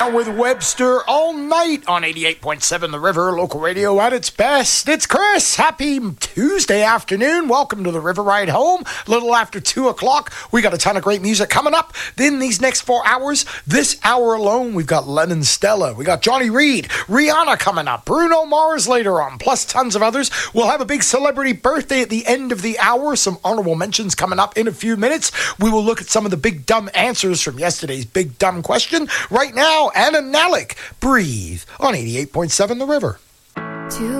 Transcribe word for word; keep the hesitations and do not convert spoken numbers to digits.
With Webster all night on eighty-eight point seven The River, local radio at its best. It's Chris. Happy Tuesday afternoon. Welcome to the River Ride Home. A little after two o'clock. We got a ton of great music coming up. Then these next four hours, this hour alone, we've got Lennon Stella. We got Johnny Reed, Rihanna coming up, Bruno Mars later on, plus tons of others. We'll have a big celebrity birthday at the end of the hour. Some honorable mentions coming up in a few minutes. We will look at some of the big dumb answers from yesterday's big dumb question. Right now, Anna Nalick, Breathe on eighty-eight point seven The River. Two